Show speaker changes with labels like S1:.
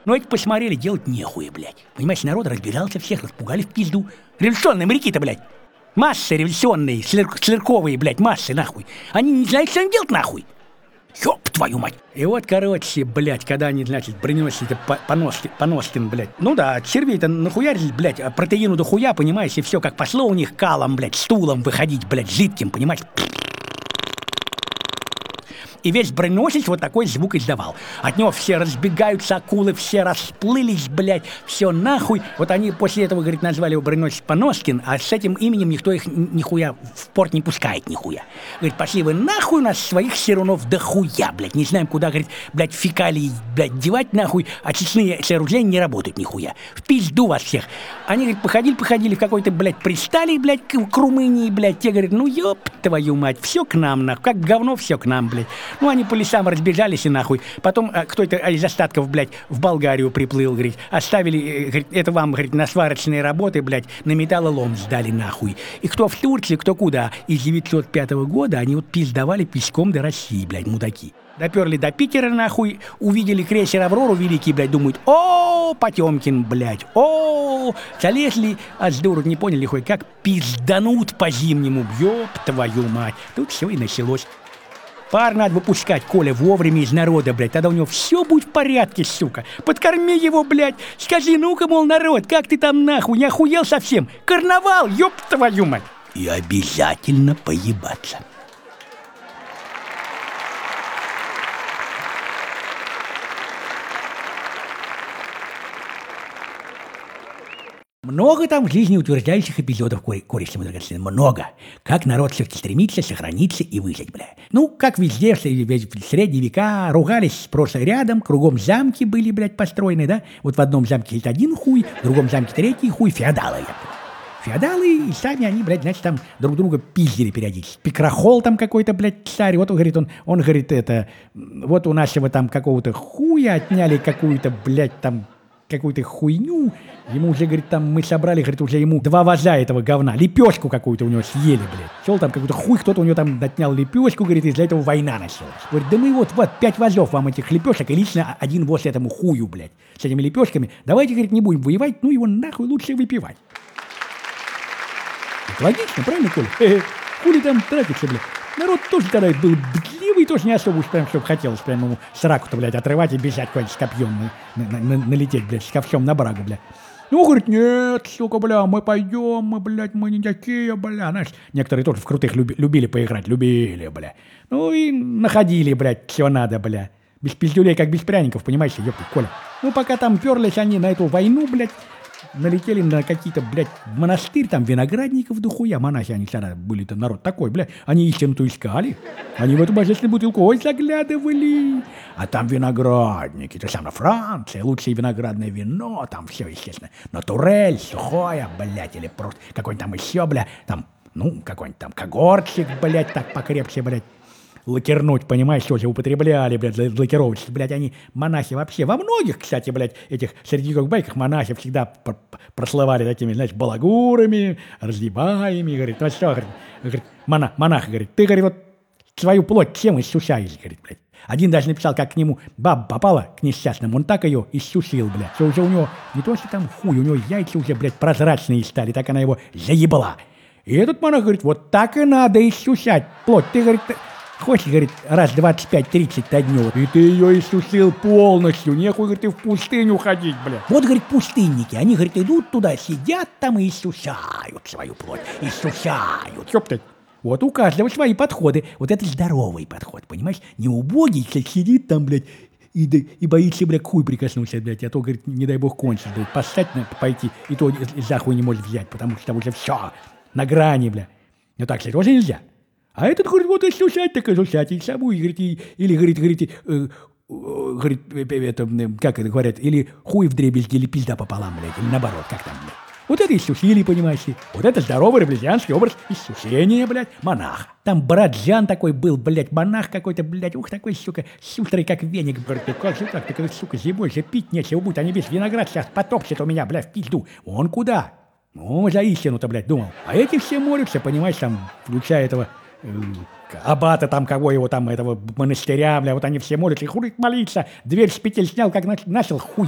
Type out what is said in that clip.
S1: Но эти посмотрели, делать нехуя, блядь. Понимаешь, народ разбежался, всех распугали в пизду. Революционные моряки-то, блядь. Массы революционные, слерковые, блядь, массы, нахуй. Они не знают, что им делать, нахуй. Ёб твою мать. И вот, короче, блядь, когда они, значит, броненосцы Поноскин, блядь. Ну да, червей-то нахуярили, блядь, протеину до хуя, понимаешь, и все как пошло у них калом, блядь, стулом выходить, блядь, жидким, понимаешь. И весь броненосец вот такой звук издавал. От него все разбегаются, акулы все расплылись, блядь, все нахуй. Вот они после этого, говорит, назвали его броненосец Поноскин, а с этим именем никто их нихуя в порт не пускает, нихуя. Говорит, пошли вы нахуй, у нас своих серунов дохуя, блядь, не знаем, куда, говорит, блядь, фекалии, блядь, девать нахуй, а честные сооружения не работают нихуя. В пизду вас всех. Они, говорит, походили в какой-то, блядь, пристали, блядь, к Румынии, блядь, те говорят, ну ёб твою мать, все к нам, нахуй, как говно все к нам, блядь. Ну, они по лесам разбежались и нахуй. Потом кто-то из остатков, блядь, в Болгарию приплыл, говорит, оставили, говорит, это вам, говорит, на сварочные работы, блядь, на металлолом сдали нахуй. И кто в Турции, кто куда. И с 905 года они вот пиздовали пешком до России, блядь, мудаки. Доперли до Питера, нахуй, увидели крейсер «Аврору» великий, блядь, думают, о, Потемкин, блядь, о, залезли, а с дуру не поняли, хуй, как пизданут по-зимнему, ёб твою мать. Тут все и началось. Пар надо выпускать, Коля, вовремя из народа, блядь, тогда у него все будет в порядке, сука. Подкорми его, блядь, скажи, ну-ка, мол, народ, как ты там нахуй, не охуел совсем? Карнавал, ёб твою мать. И обязательно поебаться. Много там жизнеутверждающих эпизодов, кореши драгоценные, много. Как народ все-таки стремится сохраниться и выжить, бля. Ну, как везде, в средние века ругались просто рядом, кругом замки были, блядь, построены, да? Вот в одном замке есть один хуй, в другом замке третий хуй, феодалы. Феодалы, и сами они, блядь, значит, там друг друга пиздили периодически. Пикрахол там какой-то, блядь, царь, вот он говорит, он говорит, это, вот у нашего там какого-то хуя отняли какую-то, блядь, там, какую-то хуйню, ему уже, говорит, там мы собрали, говорит, уже ему 2 ваза этого говна, лепешку какую-то у него съели, блядь. Шел там какой-то хуй, кто-то у него там отнял лепешку, говорит, из-за этого война началась. Говорит, да мы вот 5 вазов вам этих лепешек, и лично 1 воз этому хую, блядь, с этими лепешками. Давайте, говорит, не будем воевать, ну его нахуй лучше выпивать. Это логично, правильно, Коля? Хули там тратится, блядь. Народ тоже тогда был бдливый, тоже не особо уж прям, чтобы хотелось прям ему сраку-то, блядь, отрывать и бежать куда-нибудь с копьем, налететь, блядь, с ковшом на брагу, блядь. Ну, говорит, нет, сука, бля, мы пойдем, мы, блядь, мы не такие, бля. Знаешь, некоторые тоже в крутых любили поиграть, любили, бля. Ну и находили, блядь, все надо, бля. Без пиздюлей, как без пряников, понимаешь, ёпта, Коля. Ну, пока там перлись они на эту войну, блядь, налетели на какие-то, блядь, монастырь, там виноградников дохуя, монахи они всегда были-то, народ такой, блядь, они истину-то искали, они в эту божественную бутылку, ой, заглядывали, а там виноградники, это самое Франция, лучшее виноградное вино, там все, естественно, натурель, сухое, блядь, или просто какой-нибудь там еще, блядь, там, ну, какой-нибудь там когортчик, блядь, так покрепче, блядь. Лакернуть, понимаешь, тоже употребляли, блядь, лакировщики, блядь, они, монахи вообще, во многих, кстати, блядь, этих средневековых байках монахи всегда прослывали такими, знаешь, балагурами, разъебаями, говорит, ну что, говорит, монах, говорит, ты, говорит, вот свою плоть чем иссушаешь, говорит, блядь. Один даже написал, как к нему баба попала к несчастному, он так ее иссушил, блядь, что уже у него, не то что там хуй, у него яйца уже, блядь, прозрачные стали, так она его заебала. И этот монах говорит, вот так и надо иссушать плоть, ты, говорит, хочешь, говорит, раз 25-30 на дню, и ты ее иссушил полностью, нехуй, говорит, ты в пустыню ходить, бля. Вот, говорит, пустынники, они, говорит, идут туда, сидят там и иссушают свою плоть, иссушают. Ёптать. Вот у каждого свои подходы, вот это здоровый подход, понимаешь, не убогий, сидит там, блядь, и боится, блядь, хуй прикоснуться, блядь, а то, говорит, не дай бог кончить, блядь, поссать, пойти, и то за хуй не может взять, потому что там уже все на грани, бля. Но так, кстати, тоже нельзя. А этот, говорит, вот иссушать, так иссушать, и собой, говорит, или, говорит, это, как это говорят, или хуй вдребезги, или пизда пополам, блядь, или наоборот, как там, блядь. Вот это иссушили, понимаешь ли. Вот это здоровый реблезианский образ иссушения, блядь, монаха. Там брат Жан такой был, блядь, монах какой-то, блядь, ух, такой, сука, шустрый, как веник, говорит, как же так, ты, сука, зимой же пить нечего будет, они весь виноград сейчас потопчет у меня, блядь, в пизду. Он куда? Ну, за истину-то, блядь, думал. А эти все молятся, понимаешь, там, включая этого аббата там, кого его там, этого монастыря, бля, вот они все молятся, и хуй молиться, дверь с петель снял, как начал хуй